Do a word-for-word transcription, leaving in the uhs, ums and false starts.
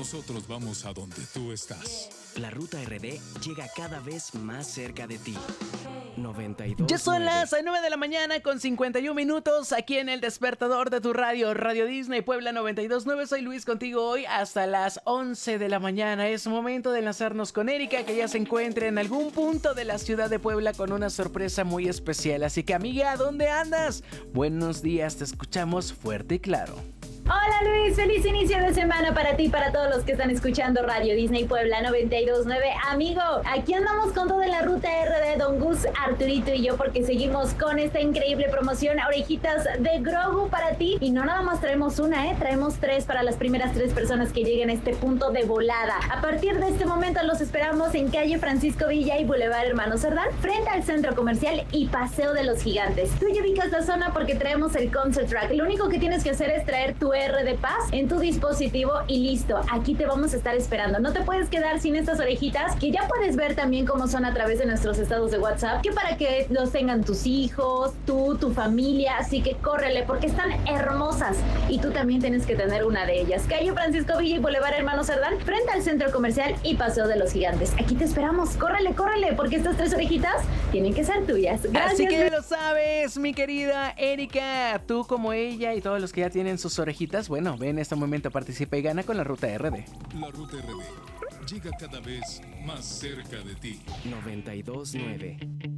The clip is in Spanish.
nosotros vamos a donde tú estás. La Ruta R D llega cada vez más cerca de ti. noventa y dos. Ya son las nueve de la mañana con cincuenta y un minutos aquí en el despertador de tu radio, Radio Disney Puebla noventa y dos punto nueve. Soy Luis contigo hoy hasta las once de la mañana. Es momento de enlazarnos con Erika, que ya se encuentra en algún punto de la ciudad de Puebla con una sorpresa muy especial. Así que, amiga, ¿dónde andas? Buenos días, te escuchamos fuerte y claro. Hola Luis, feliz inicio de semana para ti y para todos los que están escuchando Radio Disney Puebla noventa y dos punto nueve. Amigo, aquí andamos con toda la ruta R D, Don Gus, Arturito y yo, porque seguimos con esta increíble promoción, orejitas de Grogu para ti. Y no nada más traemos una, eh, traemos tres para las primeras tres personas que lleguen a este punto de volada. A partir de este momento los esperamos en calle Francisco Villa y Boulevard Hermano Cerdán, frente al Centro Comercial y Paseo de los Gigantes. Tú ya ubicas la zona porque traemos el concert track. Lo único que tienes que hacer es traer tu R de Paz en tu dispositivo y listo, aquí te vamos a estar esperando. No te puedes quedar sin estas orejitas, que ya puedes ver también cómo son a través de nuestros estados de WhatsApp, que para que los tengan tus hijos, tú, tu familia, así que córrele porque están hermosas y tú también tienes que tener una de ellas. Calle Francisco Villa y Boulevard Hermano Cerdán, frente al Centro Comercial y Paseo de los Gigantes. Aquí te esperamos, córrele, córrele, porque estas tres orejitas tienen que ser tuyas. Gracias. Así que ya lo sabes, mi querida Erika, tú como ella y todos los que ya tienen sus orejitas, bueno, ven en este momento, participa y gana con la Ruta R D. La Ruta R D llega cada vez más cerca de ti. noventa y dos punto nueve.